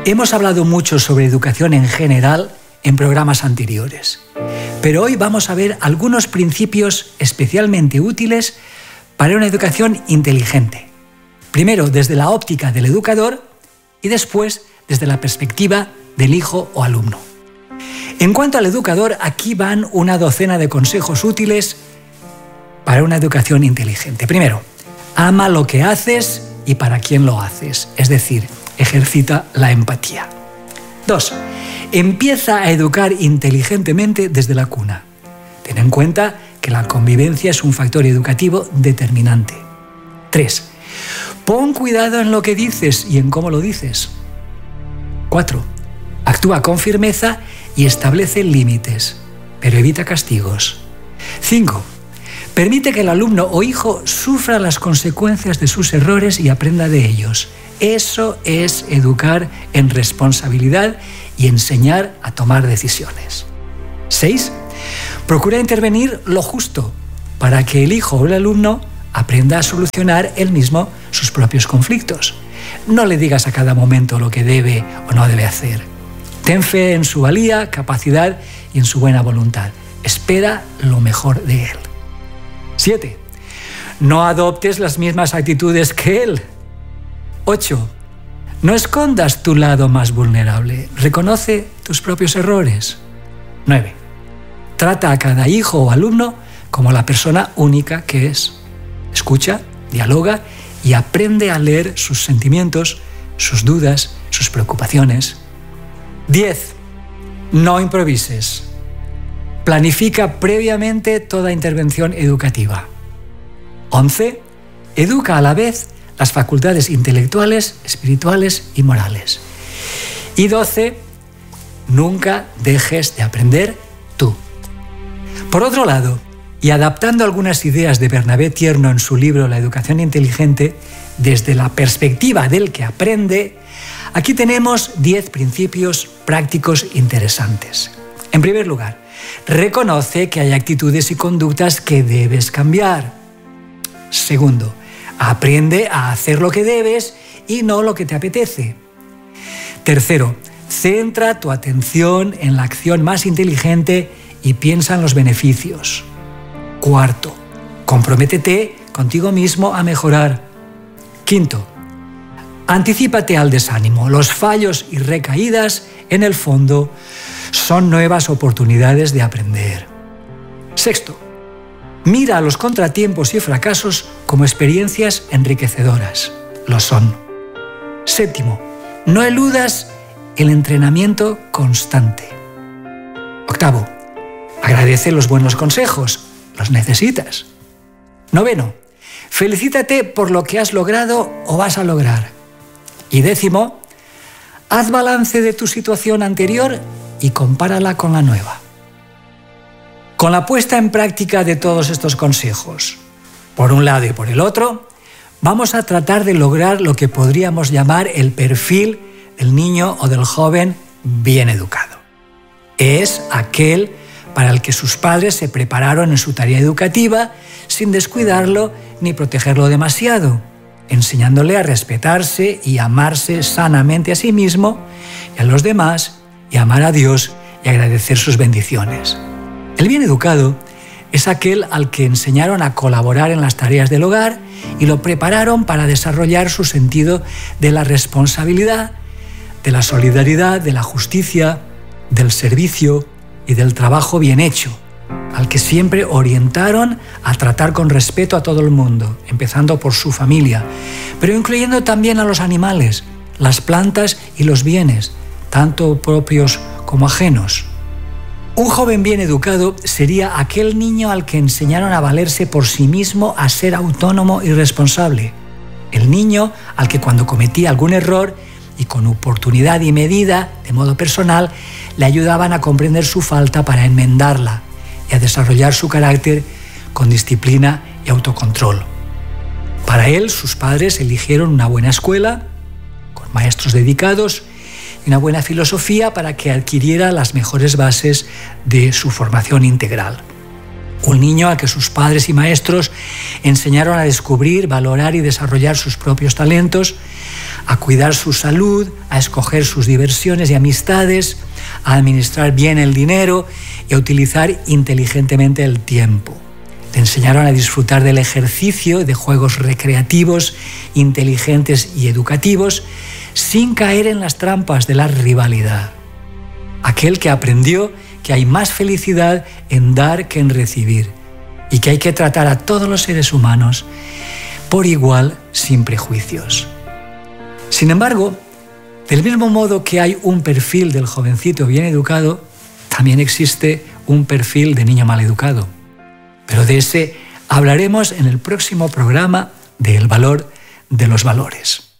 Hemos hablado mucho sobre educación en general en programas anteriores, pero hoy vamos a ver algunos principios especialmente útiles para una educación inteligente. Primero desde la óptica del educador y después desde la perspectiva del hijo o alumno. En cuanto al educador, aquí van una docena de consejos útiles para una educación inteligente. Primero, ama lo que haces y para quién lo haces, es decir, ejercita la empatía. 2. Empieza a educar inteligentemente desde la cuna. Ten en cuenta que la convivencia es un factor educativo determinante. 3. Pon cuidado en lo que dices y en cómo lo dices. 4. Actúa con firmeza y establece límites, pero evita castigos. 5. Permite que el alumno o hijo sufra las consecuencias de sus errores y aprenda de ellos. Eso es educar en responsabilidad y enseñar a tomar decisiones. 6. Procura intervenir lo justo para que el hijo o el alumno aprenda a solucionar él mismo sus propios conflictos. No le digas a cada momento lo que debe o no debe hacer. Ten fe en su valía, capacidad y en su buena voluntad. Espera lo mejor de él. 7. No adoptes las mismas actitudes que él. 8. No escondas tu lado más vulnerable. Reconoce tus propios errores. 9. Trata a cada hijo o alumno como la persona única que es. Escucha, dialoga y aprende a leer sus sentimientos, sus dudas, sus preocupaciones. 10. No improvises. Planifica previamente toda intervención educativa. 11. Educa a la vez las facultades intelectuales, espirituales y morales. Y 12. Nunca dejes de aprender tú. Por otro lado, y adaptando algunas ideas de Bernabé Tierno en su libro La educación inteligente, desde la perspectiva del que aprende, aquí tenemos 10 principios prácticos interesantes. En primer lugar, reconoce que hay actitudes y conductas que debes cambiar. Segundo, aprende a hacer lo que debes y no lo que te apetece. Tercero, centra tu atención en la acción más inteligente y piensa en los beneficios. Cuarto, comprométete contigo mismo a mejorar. Quinto, anticípate al desánimo. Los fallos y recaídas, en el fondo, son nuevas oportunidades de aprender. Sexto, mira a los contratiempos y fracasos como experiencias enriquecedoras. Lo son. Séptimo, no eludas el entrenamiento constante. Octavo, agradece los buenos consejos. Los necesitas. Noveno, felicítate por lo que has logrado o vas a lograr. Y décimo, haz balance de tu situación anterior y compárala con la nueva. Con la puesta en práctica de todos estos consejos, por un lado y por el otro, vamos a tratar de lograr lo que podríamos llamar el perfil del niño o del joven bien educado. Es aquel para el que sus padres se prepararon en su tarea educativa sin descuidarlo ni protegerlo demasiado, enseñándole a respetarse y amarse sanamente a sí mismo y a los demás, y amar a Dios y agradecer sus bendiciones. El bien educado es aquel al que enseñaron a colaborar en las tareas del hogar y lo prepararon para desarrollar su sentido de la responsabilidad, de la solidaridad, de la justicia, del servicio y del trabajo bien hecho, al que siempre orientaron a tratar con respeto a todo el mundo, empezando por su familia, pero incluyendo también a los animales, las plantas y los bienes, tanto propios como ajenos. Un joven bien educado sería aquel niño al que enseñaron a valerse por sí mismo, a ser autónomo y responsable. El niño al que cuando cometía algún error y con oportunidad y medida, de modo personal, le ayudaban a comprender su falta para enmendarla y a desarrollar su carácter con disciplina y autocontrol. Para él, sus padres eligieron una buena escuela, con maestros dedicados y una buena filosofía para que adquiriera las mejores bases de su formación integral. Un niño al que sus padres y maestros enseñaron a descubrir, valorar y desarrollar sus propios talentos, a cuidar su salud, a escoger sus diversiones y amistades, a administrar bien el dinero y a utilizar inteligentemente el tiempo. Le enseñaron a disfrutar del ejercicio, de juegos recreativos, inteligentes y educativos, sin caer en las trampas de la rivalidad. Aquel que aprendió que hay más felicidad en dar que en recibir y que hay que tratar a todos los seres humanos por igual, sin prejuicios. Sin embargo, del mismo modo que hay un perfil del jovencito bien educado, también existe un perfil de niño mal educado. Pero de ese hablaremos en el próximo programa de El Valor de los Valores.